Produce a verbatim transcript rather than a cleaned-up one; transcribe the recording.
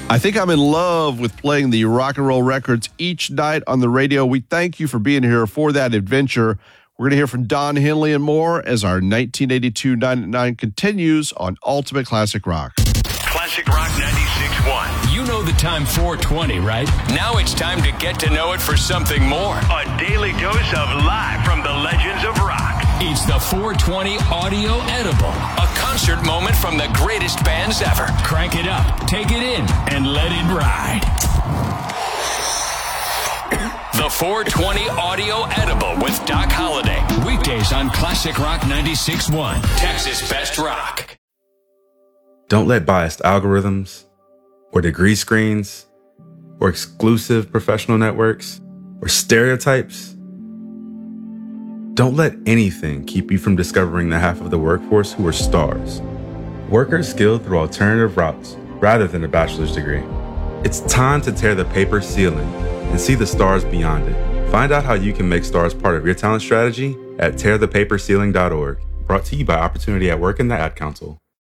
I think I'm in love with playing the rock and roll records each night on the radio. We thank you for being here for that adventure. We're going to hear from Don Henley and more as our nineteen eighty-two nine at nine continues on Ultimate Classic Rock. Classic Rock ninety-six point one. You know the time four twenty, right? Now it's time to get to know it for something more. A daily dose of live from the legends of rock. It's the four twenty Audio Edible, a concert moment from the greatest bands ever. Crank it up, take it in, and let it ride. The four twenty Audio Edible with Doc Holliday. Weekdays on Classic Rock ninety-six point one, Texas Best Rock. Don't let biased algorithms, or degree screens, or exclusive professional networks, or stereotypes. Don't let anything keep you from discovering the half of the workforce who are stars. Workers skilled through alternative routes rather than a bachelor's degree. It's time to tear the paper ceiling and see the stars beyond it. Find out how you can make stars part of your talent strategy at tear the paper ceiling dot org. Brought to you by Opportunity at Work and the Ad Council.